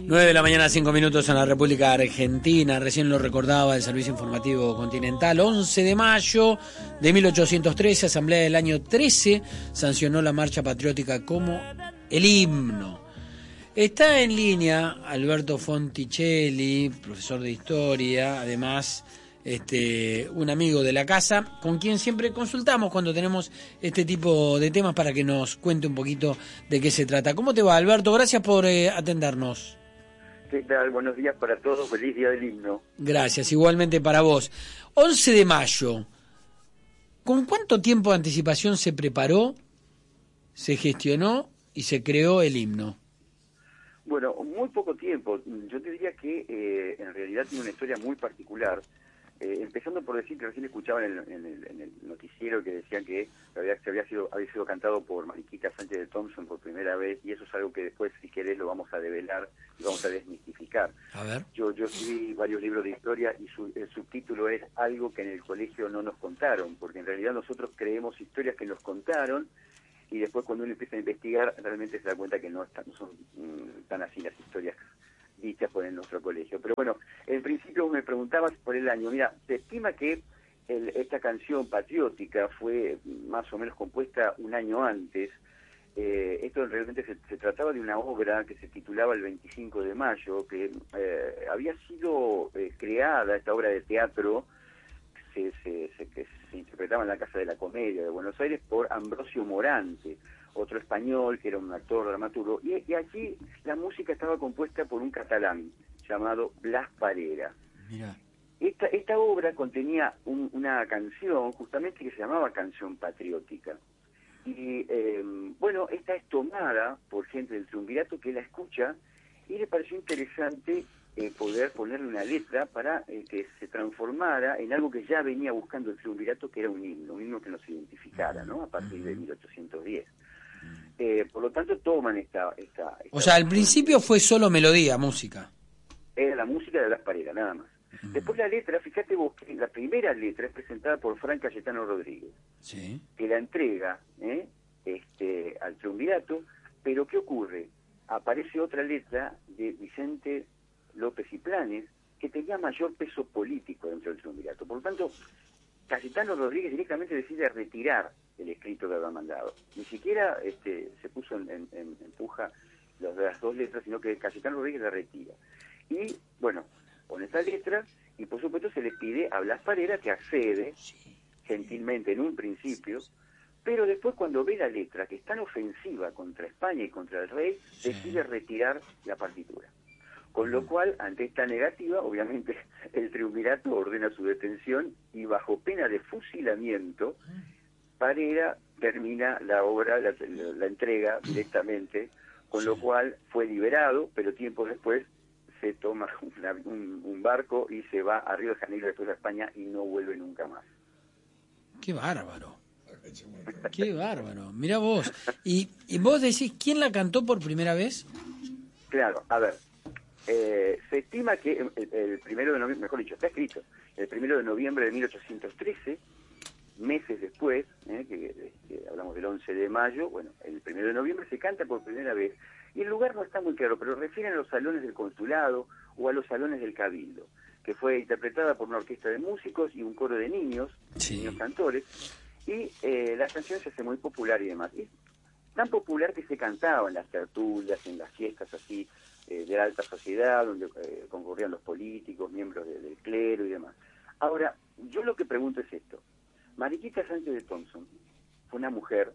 9 de la mañana, 5 minutos en la República Argentina. Recién lo recordaba el Servicio Informativo Continental. 11 de mayo de 1813, Asamblea del año 13, sancionó la marcha patriótica como el himno. Está en línea Alberto Fonticelli, profesor de historia, además un amigo de la casa, con quien siempre consultamos cuando tenemos este tipo de temas para que nos cuente un poquito de qué se trata. ¿Cómo te va, Alberto? Gracias por atendernos. ¿Qué tal? Buenos días para todos. Feliz Día del Himno. Gracias, igualmente para vos. 11 de mayo. ¿Con cuánto tiempo de anticipación se preparó, se gestionó y se creó el himno? Bueno, muy poco tiempo. Yo te diría que en realidad tiene una historia muy particular. Empezando por decir que recién escuchaban en el noticiero que decían que había sido cantado por Mariquita Sánchez de Thompson por primera vez, y eso es algo que después, si querés, lo vamos a develar y vamos a desmistificar. A ver. Yo escribí varios libros de historia y el subtítulo es Algo que en el colegio no nos contaron, porque en realidad nosotros creemos historias que nos contaron y después cuando uno empieza a investigar realmente se da cuenta que no son tan así las historias dichas por nuestro colegio. Pero bueno, en principio me preguntabas por el año. Mira, se estima que esta canción patriótica fue más o menos compuesta un año antes. Esto realmente se trataba de una obra que se titulaba El 25 de mayo, que había sido creada, esta obra de teatro, que se interpretaba en la Casa de la Comedia de Buenos Aires por Ambrosio Morante, otro español que era un actor dramaturgo, y allí la música estaba compuesta por un catalán llamado Blas Parera. Mira. Esta obra contenía una canción justamente que se llamaba Canción Patriótica. Y bueno, esta es tomada por gente del triunvirato que la escucha y le pareció interesante poder ponerle una letra para que se transformara en algo que ya venía buscando el triunvirato, que era un himno que nos identificara, ¿no? A partir de 1810. Por lo tanto, toman esta O sea, al principio fue solo melodía, música. Era la música de Blas Parera, nada más. Después la letra, fíjate vos que la primera letra es presentada por Fran Cayetano Rodríguez, Sí. que la entrega al triunvirato, pero ¿qué ocurre? Aparece otra letra de Vicente López y Planes, que tenía mayor peso político dentro del triunvirato. Por lo tanto, Cayetano Rodríguez directamente decide retirar el escrito que había mandado. Ni siquiera se puso en puja las dos letras, sino que Cayetano Rodríguez la retira. Y, bueno, con esa letra, y por supuesto se le pide a Blas Parera que accede, gentilmente en un principio, pero después cuando ve la letra, que es tan ofensiva contra España y contra el rey, decide retirar la partitura. Con lo cual, ante esta negativa, obviamente, el triunvirato ordena su detención y bajo pena de fusilamiento, Parera termina la obra, la entrega directamente, con lo cual fue liberado, pero tiempo después se toma un barco y se va a Río de Janeiro, después a España, y no vuelve nunca más. ¡Qué bárbaro! ¡Qué bárbaro! Mirá vos. Y vos decís, ¿quién la cantó por primera vez? Claro, a ver. Se estima que el 1 de noviembre, mejor dicho, está escrito, el 1 de noviembre de 1813, meses después, que hablamos del 11 de mayo, bueno, el 1 de noviembre se canta por primera vez, y el lugar no está muy claro, pero refieren a los salones del consulado o a los salones del cabildo, que fue interpretada por una orquesta de músicos y un coro de niños, niños cantores, y la canción se hace muy popular y demás. Y tan popular que se cantaba en las tertulias, en las fiestas así, de la alta sociedad, donde concurrían los políticos, miembros del clero y demás. Ahora, yo lo que pregunto es esto. Mariquita Sánchez de Thompson fue una mujer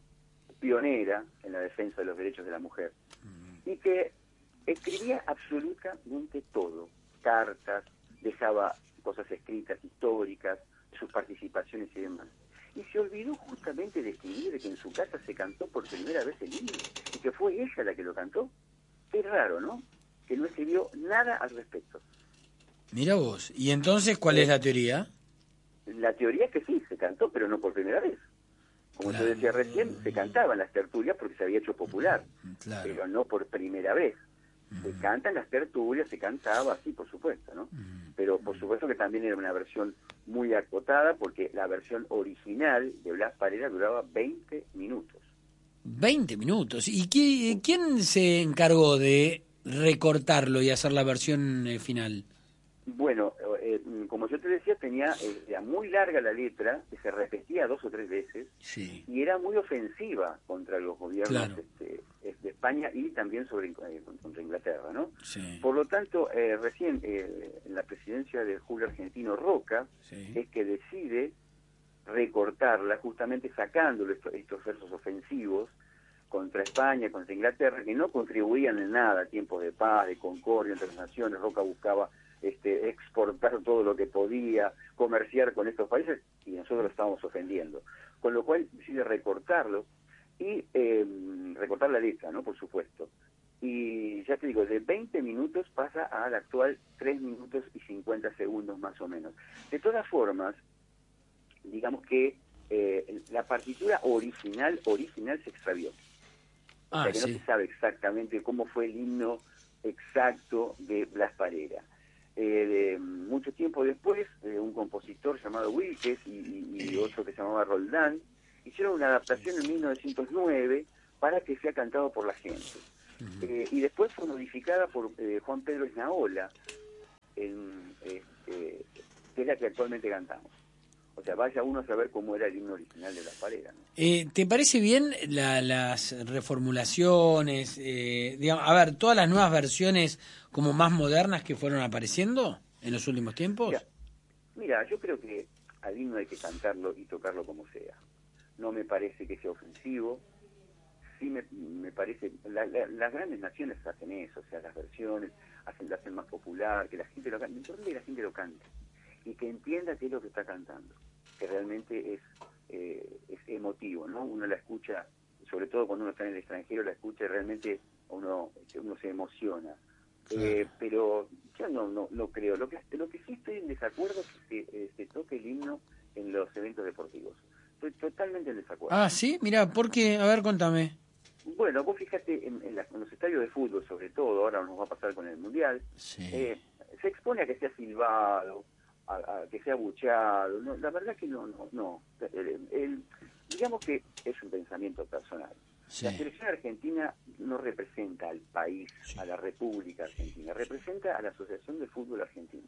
pionera en la defensa de los derechos de la mujer y que escribía absolutamente todo, cartas, dejaba cosas escritas históricas, sus participaciones y demás. Y se olvidó justamente de escribir de que en su casa se cantó por primera vez el himno y que fue ella la que lo cantó. Qué raro, ¿no? Que no escribió nada al respecto. Mira vos. ¿Y entonces cuál es la teoría? La teoría es que sí, se cantó, pero no por primera vez. Como yo decía recién, se cantaba en las tertulias porque se había hecho popular, pero no por primera vez. Se cantan las tertulias, se cantaba así, por supuesto, ¿no? Pero por supuesto que también era una versión muy acotada porque la versión original de Blas Parera duraba 20 minutos. 20 minutos. ¿Y quién se encargó de recortarlo y hacer la versión final? Bueno, como yo te decía, era muy larga la letra, que se repetía 2 o 3 veces, Sí. y era muy ofensiva contra los gobiernos Claro. de España y también contra Inglaterra, ¿no? Sí. Por lo tanto, recién en la presidencia del Julio Argentino Roca Sí. es que decide recortarla, justamente sacándole estos versos ofensivos contra España, contra Inglaterra, que no contribuían en nada a tiempos de paz, de concordia entre las naciones. Roca buscaba exportar todo lo que podía, comerciar con estos países, y nosotros lo estábamos ofendiendo. Con lo cual decide recortarlo y recortar la letra, ¿no? Por supuesto. Y ya te digo, de 20 minutos pasa al actual 3 minutos y 50 segundos más o menos. De todas formas, digamos que la partitura original se extravió. O sea que no se sabe exactamente cómo fue el himno exacto de Blas Parera. Mucho tiempo después, un compositor llamado Wilkes y otro que se llamaba Roldán hicieron una adaptación en 1909 para que sea cantado por la gente. Y después fue modificada por Juan Pedro Esnaola, que es la que actualmente cantamos. O sea, vaya uno a saber cómo era el himno original de Blas Parera, ¿no? ¿Te parece bien las reformulaciones? Digamos, a ver, todas las nuevas versiones como más modernas que fueron apareciendo en los últimos tiempos. Mira, yo creo que al himno hay que cantarlo y tocarlo como sea. No me parece que sea ofensivo. Sí me parece, las grandes naciones hacen eso, o sea, las versiones la hacen más popular, que la gente lo cante, importante que la gente lo cante y que entienda qué es lo que está cantando, que realmente es emotivo, ¿no? Uno la escucha, sobre todo cuando uno está en el extranjero, la escucha y realmente uno se emociona. Claro. Pero yo no creo. Lo que sí estoy en desacuerdo es que se toque el himno en los eventos deportivos. Estoy totalmente en desacuerdo. Ah, ¿sí? Mira, ¿por qué? A ver, contame. Bueno, vos fíjate, en los estadios de fútbol, sobre todo, ahora nos va a pasar con el Mundial, sí. Se expone a que sea silbado, a que sea bucheado. No, la verdad que no. Digamos que es un pensamiento personal. Sí. La selección argentina no representa al país, sí, a la República Argentina, representa a la Asociación de Fútbol Argentino.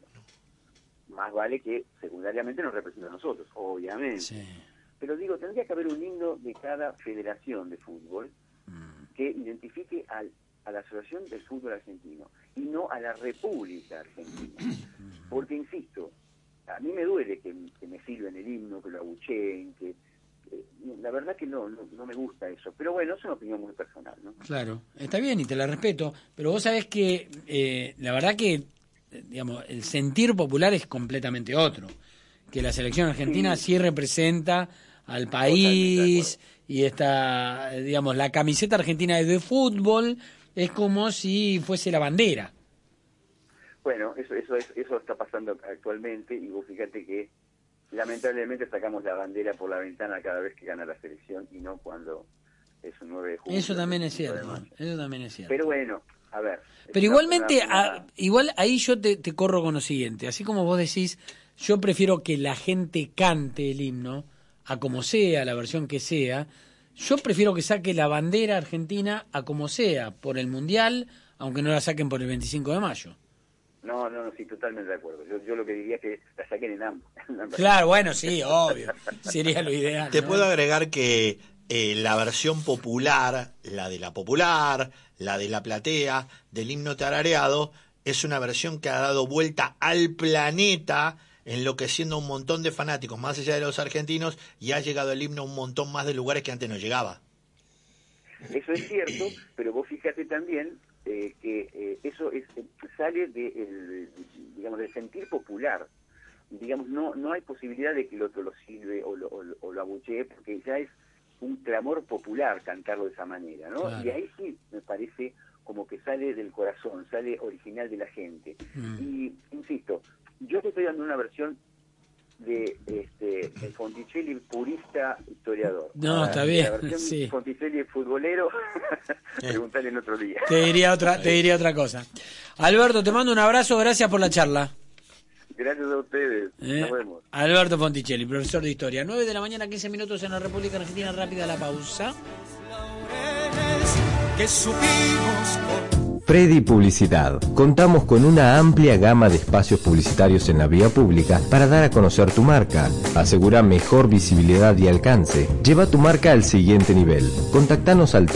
Más vale que secundariamente nos representa a nosotros, obviamente. Sí. Pero digo, tendría que haber un himno de cada federación de fútbol que identifique a la Asociación del Fútbol Argentino y no a la República Argentina. Porque, insisto, a mí me duele que me sirven el himno, que lo abucheen, que la verdad que no me gusta eso. Pero bueno, es una opinión muy personal, ¿no? Claro, está bien y te la respeto, pero vos sabés que la verdad que, digamos, el sentir popular es completamente otro. Que la selección argentina sí representa al país y esta, digamos, la camiseta argentina de fútbol es como si fuese la bandera. Bueno, eso está pasando actualmente y vos fíjate que lamentablemente sacamos la bandera por la ventana cada vez que gana la selección y no cuando es un 9 de julio. Eso también es cierto, eso también es cierto. Pero bueno, a ver. Pero igualmente, igual ahí yo te corro con lo siguiente, así como vos decís, yo prefiero que la gente cante el himno, a como sea, la versión que sea. Yo prefiero que saque la bandera argentina a como sea, por el Mundial, aunque no la saquen por el 25 de mayo. No, sí, totalmente de acuerdo. Yo lo que diría es que la saquen en ambos. Claro, bueno, sí, obvio. Sería lo ideal. Te puedo agregar que la versión popular, la de la popular, la de la platea, del himno tarareado, es una versión que ha dado vuelta al planeta, enloqueciendo a un montón de fanáticos, más allá de los argentinos, y ha llegado el himno a un montón más de lugares que antes no llegaba. Eso es cierto, pero vos fíjate también que eso sale digamos, del sentir popular. Digamos, no hay posibilidad de que el otro lo silbe o lo abuchee, porque ya es un clamor popular cantarlo de esa manera, ¿no? Claro. Y ahí sí me parece como que sale del corazón, sale original de la gente. Y, insisto, yo te estoy dando una versión de el Fonticelli purista historiador. No, ahora, está bien. La versión sí. Fonticelli futbolero, preguntarle en otro día. Te diría otra cosa. Alberto, te mando un abrazo, gracias por la charla. Gracias a ustedes. Nos vemos. Alberto Fonticelli, profesor de historia. 9 de la mañana, 15 minutos en la República Argentina. Rápida la pausa. Que supimos Freddy Publicidad. Contamos con una amplia gama de espacios publicitarios en la vía pública para dar a conocer tu marca. Asegura mejor visibilidad y alcance. Lleva tu marca al siguiente nivel. Contactanos al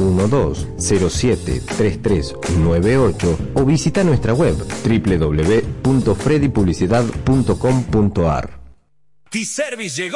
3812-073398 o visita nuestra web www.freddypublicidad.com.ar. T-Service llegó.